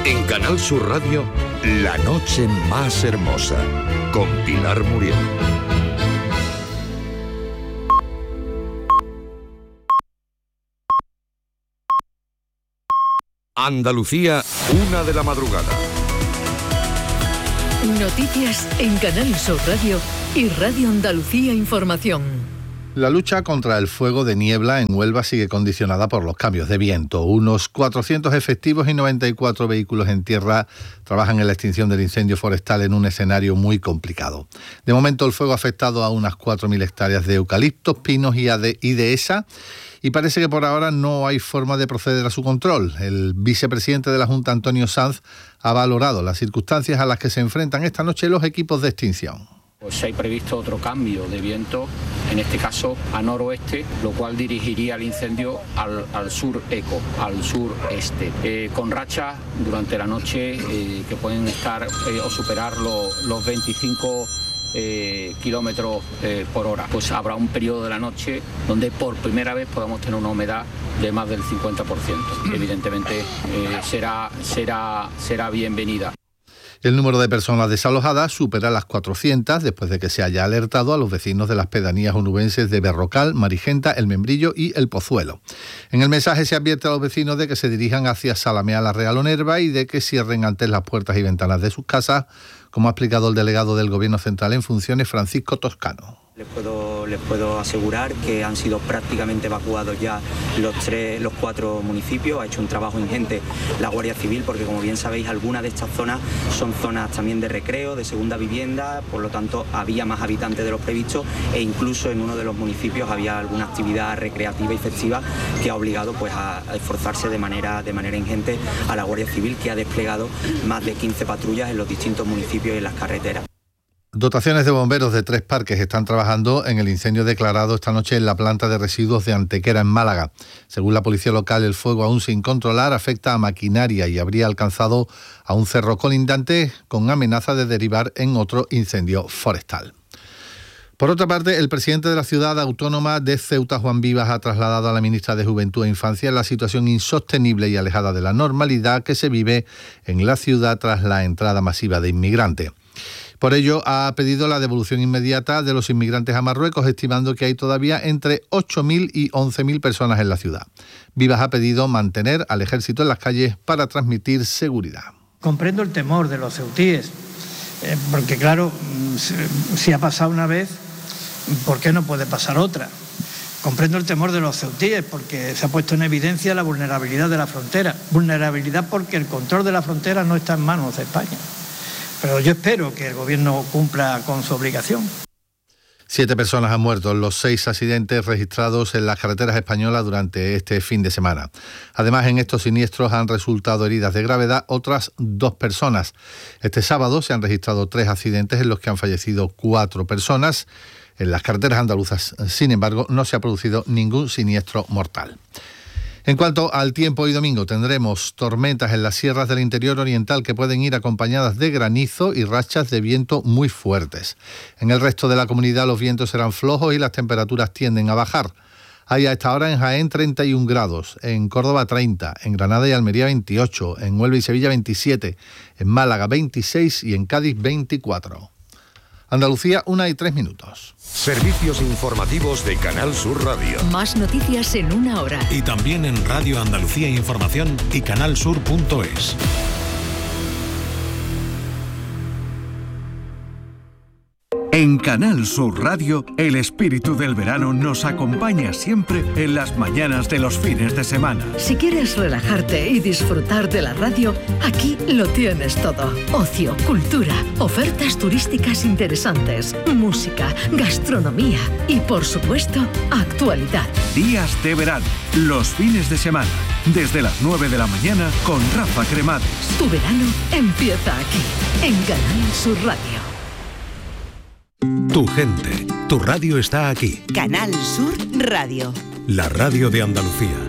En Canal Sur Radio, La noche más hermosa, con Pilar Muriel. Andalucía, 1 de la madrugada. Noticias en Canal Sur Radio y Radio Andalucía Información. La lucha contra el fuego de niebla en Huelva sigue condicionada por los cambios de viento. Unos 400 efectivos y 94 vehículos en tierra trabajan en la extinción del incendio forestal en un escenario muy complicado. De momento el fuego ha afectado a unas 4.000 hectáreas de eucaliptos, pinos y dehesa, y parece que por ahora no hay forma de proceder a su control. El vicepresidente de la Junta, Antonio Sanz, ha valorado las circunstancias a las que se enfrentan esta noche los equipos de extinción. Pues hay previsto otro cambio de viento, en este caso a noroeste, lo cual dirigiría el incendio al sur-eco, al sureste, con rachas durante la noche que pueden estar o superar los 25 kilómetros por hora. Pues habrá un periodo de la noche donde por primera vez podamos tener una humedad de más del 50%. Evidentemente será bienvenida. El número de personas desalojadas supera las 400 después de que se haya alertado a los vecinos de las pedanías onubenses de Berrocal, Marigenta, El Membrillo y El Pozuelo. En el mensaje se advierte a los vecinos de que se dirijan hacia Salamea la Real Onerva y de que cierren antes las puertas y ventanas de sus casas, como ha explicado el delegado del Gobierno Central en funciones, Francisco Toscano. Les puedo asegurar que han sido prácticamente evacuados ya los 4 municipios. Ha hecho un trabajo ingente la Guardia Civil porque, como bien sabéis, algunas de estas zonas son zonas también de recreo, de segunda vivienda, por lo tanto había más habitantes de los previstos e incluso en uno de los municipios había alguna actividad recreativa y festiva que ha obligado pues a esforzarse de manera ingente a la Guardia Civil, que ha desplegado más de 15 patrullas en los distintos municipios y en las carreteras. Dotaciones de bomberos de 3 parques están trabajando en el incendio declarado esta noche en la planta de residuos de Antequera, en Málaga. Según la policía local, el fuego, aún sin controlar, afecta a maquinaria y habría alcanzado a un cerro colindante con amenaza de derivar en otro incendio forestal. Por otra parte, el presidente de la ciudad autónoma de Ceuta, Juan Vivas, ha trasladado a la ministra de Juventud e Infancia la situación insostenible y alejada de la normalidad que se vive en la ciudad tras la entrada masiva de inmigrantes. Por ello, ha pedido la devolución inmediata de los inmigrantes a Marruecos, estimando que hay todavía entre 8.000 y 11.000 personas en la ciudad. Vivas ha pedido mantener al ejército en las calles para transmitir seguridad. Comprendo el temor de los ceutíes, porque claro, si ha pasado una vez, ¿por qué no puede pasar otra? Comprendo el temor de los ceutíes porque se ha puesto en evidencia la vulnerabilidad de la frontera. Vulnerabilidad porque el control de la frontera no está en manos de España. Pero yo espero que el Gobierno cumpla con su obligación. 7 personas han muerto en los 6 accidentes registrados en las carreteras españolas durante este fin de semana. Además, en estos siniestros han resultado heridas de gravedad otras 2 personas. Este sábado se han registrado 3 accidentes en los que han fallecido 4 personas. En las carreteras andaluzas, sin embargo, no se ha producido ningún siniestro mortal. En cuanto al tiempo, hoy domingo tendremos tormentas en las sierras del interior oriental que pueden ir acompañadas de granizo y rachas de viento muy fuertes. En el resto de la comunidad los vientos serán flojos y las temperaturas tienden a bajar. Hay a esta hora en Jaén 31 grados, en Córdoba 30, en Granada y Almería 28, en Huelva y Sevilla 27, en Málaga 26 y en Cádiz 24. Andalucía, 1:03. Servicios informativos de Canal Sur Radio. Más noticias en 1 hora. Y también en Radio Andalucía Información y canalsur.es. En Canal Sur Radio, el espíritu del verano nos acompaña siempre en las mañanas de los fines de semana. Si quieres relajarte y disfrutar de la radio, aquí lo tienes todo. Ocio, cultura, ofertas turísticas interesantes, música, gastronomía y, por supuesto, actualidad. Días de verano, los fines de semana, desde las 9 de la mañana con Rafa Cremades. Tu verano empieza aquí, en Canal Sur Radio. Tu gente, tu radio está aquí. Canal Sur Radio. La radio de Andalucía.